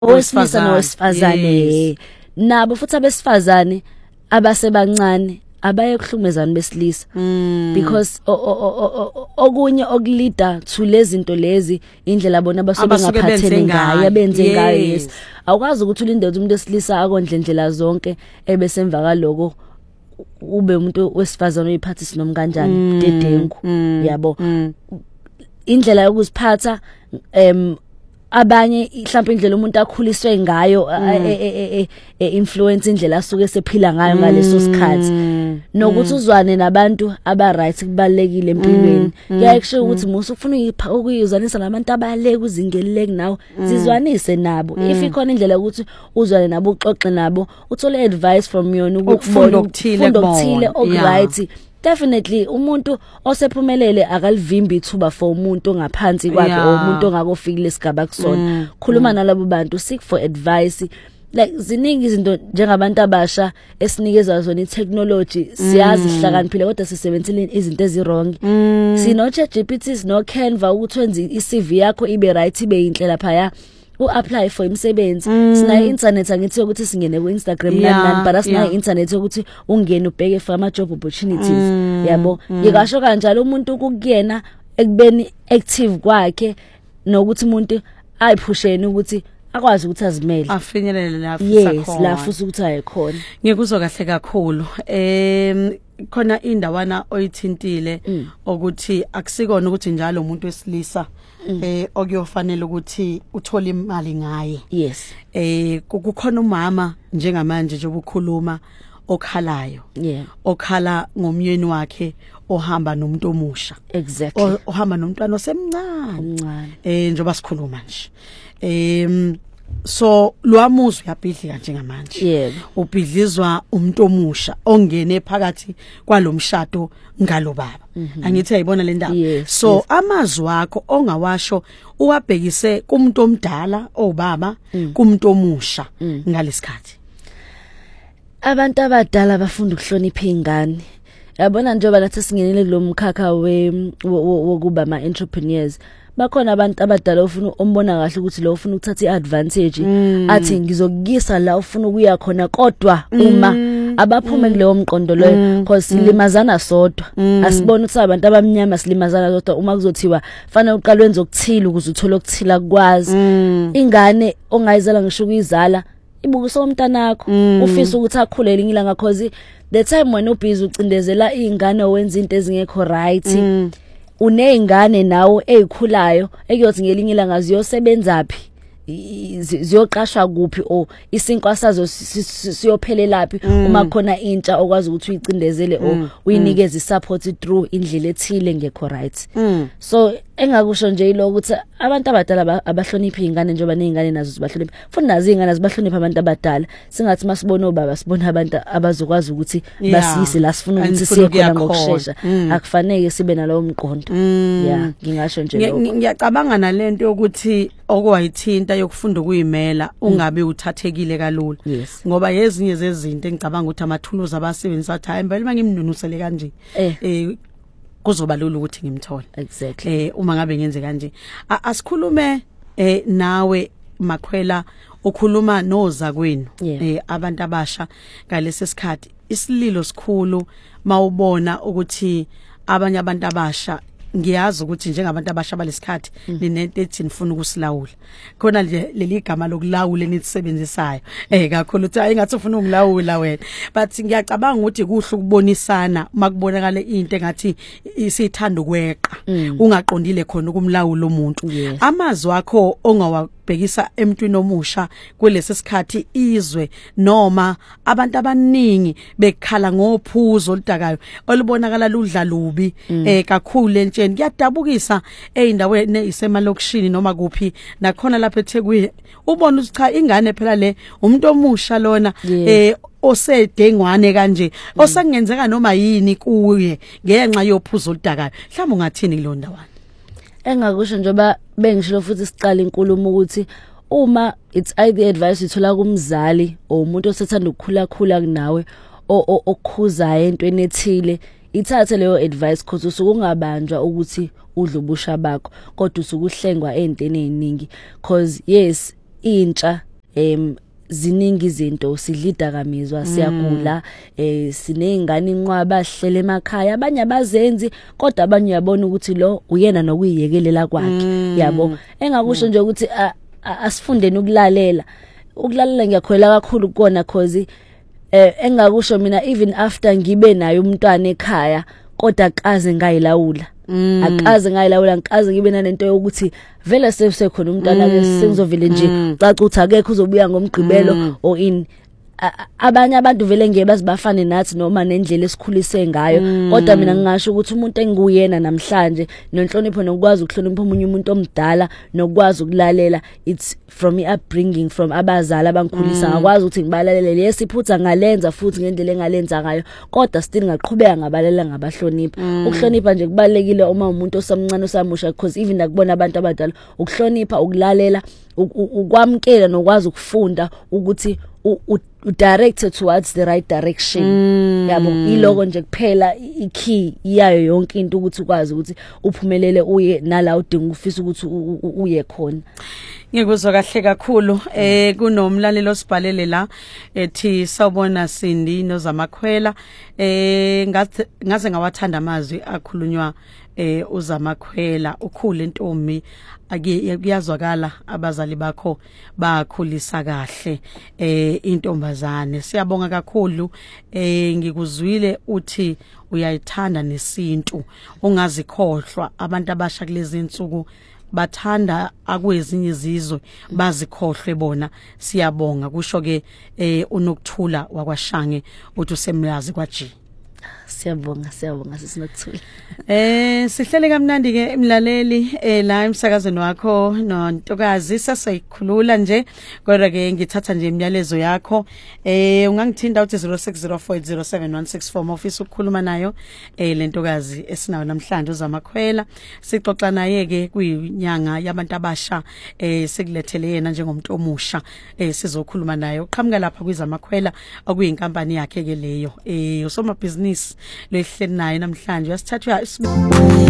owesilisa nowesifazane nabo futhi abesifazane abasebancane abaye kuhlumezana besilisa because okunye okulida to lezinto lezi indlela bona abasuke ngaphathene ngayo abenze ngayo yes awukwazi ukuthi ulinde umuntu wesilisa akondle indlela zonke ebesemva kaloko ube umuntu wesifazane oyiphathisa noma kanjani dedengu yabo indlela yokuziphatha abanye mhlawumbe indlela umuntu akhuliswe ngayo influence indlela asuke sephila ngayo ngaleso sikhathi nokuthi uzwane nabantu aba right kubalekile empilweni kuyakusho ukuthi musu ufuna ukuyizwanisa nabantu abaleke uzingeleleke nawe zizwanise nabo if ikhona indlela ukuthi uzwane nabo uxoxe nabo uthole advice from yona ukufunda okuthile right definitely umuntu osephumelele akalivimbi ithuba for umuntu ongaphansi kwakhe umuntu ongakofikile isigaba kusona khuluma nalabo bantu seek for advice like ziningi izinto njengabantu abasha esinikezwa zona itechnology siyazi sihlakaniphile kodwa sisebenzile izinto ezirong sino ChatGPT sino Canva ukuthi wenze iCV yakho ibe right ibe inhle lapha ya apply for imisebenzi sina internet angithi ukuthi singene ku Instagram nani but asina internet ukuthi ungene ubheke for ama job opportunities yabo yikasho kanjalo umuntu ukuyena ekubeni active kwakhe nokuthi umuntu ayiphusheni ukuthi akwazi ukuthi azimele afinyelele lapho yes lapho ukuthi ayikhona ngikuzwa kahle kakhulu khona indawana oyithintile ukuthi akusikona ukuthi njalo umuntu wesilisa okuyofanele ukuthi uthole imali ngaye yes kukhona umama njengamanje nje ukukhuluma okhalayo okhala ngomyeni wakhe ohamba nomuntu omusha exactly ohamba nomntwana osemncane njoba sikhuluma nje so lwamuzwe uyabhidlika njengamanje ubhidlizwa umuntu omusha ongene phakathi kwalomshado ngalo baba angithi ayibona le ndaba so amazwi wakho ongawasho uwabhekise kumuntu omdala obaba kumuntu omusha ngalesikhathi abantu abadala bafunda ukuhlonipha izingane yabona njengoba nathi singenele kulomkhakha wokuba ama entrepreneurs bakhona abantu abadala ufuna umbona kahle ukuthi lo ufuna ukuthatha iadvantage athi ngizokugisa la ufuna ukuya khona kodwa uma abaphume kuleyo mqondo loyo because silimazana sodwa asibona ukuthi abantu abamnyama silimazana sodwa uma kuzothiwa fanele uqale wenze okuthile ukuze uthole okuthila kwazi ingane ongayizala ngisho ukuyizala ibukuso umntanakho ufisa ukuthi akhulele ngilanga because the time when ubhizi ucindezela izingane owenza into ezingekho right unezingane nawo ezikhulayo ekuyothi ngelinye ilanga ziyosebenza phi ziyoqashwa kuphi o isinkwa sazo siyophelela phi uma khona intsha okwazi ukuthi uyicindezele o uyinikeze support through indlela ethile ngekho right so engakusho nje yilo ukuthi abantu abadala abahlonipha izingane njengoba nezingane nazo zibahlonipha futhi nazo izingane zibahlonipha abantu abadala singathi masibona obaba sibona abantu abazokwazi ukuthi basise la sifuna ukuthi siye khona ngokusheshsha akufanele sibe nalowo mqondo ngingasho nje lokho ngiyacabanga nalento yokuthi okwayithinta yokufunda ukuyimela ungabe uthathekile kalula ngoba yezinye zezinto engicabanga ukuthi amathuluzi abasebenzisa athi hayi impela mangimnunusele kanje kuzoba lula ukuthi ngimthole exactly uma ngabe ngenze kanje asikhulume nawe Makhwela ukhuluma noza kwenu abantu abasha ngalesi sikhathi isililo sikhulu mawubona ukuthi abanye abantu abasha ngiyazi ukuthi njengabantu abasha balesikhathi ninento ethi nifuna ukusilawula khona nje leli gama lokulawula enisisebenzisayo kakhulu uthi ayingathi ufuna ungilawula wena but ngiyacabanga ukuthi kuhle ukubonisana makubonakala into engathi isithanda ukweqa ungaqondile khona ukumlawula umuntu amazwi akho ongawabhekisa emntwini omusha kulesi sikhathi izwe noma abantu abaningi bekhala ngophuzo oludakayo olubonakala ludla lubi kakhulu ngiyadabukisa eindaweni isemalokishini noma kuphi nakhona lapha eThekwini ubona ukuthi cha ingane phela le umuntu omusha lona osedengwane kanje osengenzeka noma yini kuye ngenxa yophuzo oludakayo mhlawumbe ungathini kulo ndawana engakusho njoba bengishilo futhi siqala inkulumo ukuthi uma it's either advice ithola kumzali o umuntu osethanda ukukhula kunawe okhuzayo entweni ethile ithathe leyo advice because usukungabanjwa ukuthi udlubusha bakho kodwa usukuhlengwa ezintweni eziningi because yes intsha ziningi izinto sidlida kamizwa siyagula sinezingane inqwaba sihlele emakhaya abanye abazenzi kodwa abanye uyabona ukuthi lo uyena nokuyiyekelela kwakhe yabo engakusho nje ukuthi asifundeni ukulalela ngiyakholela kakhulu kukona cause engakusho mina even after ngibe nayo umntwana ekhaya kodwa akaze ngayilawula ngikaze ngibe nanento yokuthi vele sekhona umntwana ke sengizovele nje caca ukuthi akekho uzobuya ngomgqibelo or in abanye abantu vele ngeke bazibafane nathi noma nendlela esikhulise ngayo kodwa mina ngingasho ukuthi umuntu engiyena namhlanje nonhlonipho nokwazi ukuhlonipha umunye umuntu omdala nokwazi ukulalela it's from my upbringing from abazali abangikhulisa ngakwazi ukuthi ngibalalele lesiphutha ngalenza futhi ngendlela engalenza ngayo kodwa still ngaqhubeka ngabalela ngabahlonipha ukuhlonipha nje kubalekile uma umuntu osamncane osamusha because even nakubona abantu abadala ukuhlonipha ukulalela ukwamkela nokwazi ukufunda ukuthi directed towards the right direction yabo iloko nje kuphela ikey yayo yonke into ukuthi ukwazi ukuthi uphumelele uye nala udinga ufisa ukuthi uye khona. Ngikuzwa kahle kakhulu kunomlaleli osibhalele la ethi sawubona Sindi noZamakhwela ngaze ngawathanda amazwi akhulunywa uZamakhwela ukhule Ntombi akuyazwakala abazali bakho bakhulisa kahle intombazane siyabonga kakhulu ngikuzwile uthi uyayithanda nesintu ungazikhohlwa abantu abasha kulezi insuku bathanda akwezinye izizwe bazikhohlwe bona siyabonga kusho ke uNokuthula wakwaShange uthi usemlazi kwaji siyabonga sisinokuthula sihlele kamnandi ke imlaleli la emsakazweni wakho noNtokazi sasayikhulula nje kodwa ke ngithatha nje imiyalezo yakho ungangithinda uthi 0604071164 ofisa ukukhuluma nayo leNtokazi esinayo namhlanje uZamakhwela sixoxa naye ke kuyinyanga yabantu abasha sekulethele yena njengomuntu omusha sizokhuluma naye uqhamuka lapha kwiZamakhwela okuyinkampani yakhe ke leyo usomabhizinisi lehleli naye namhlanje yasithathwa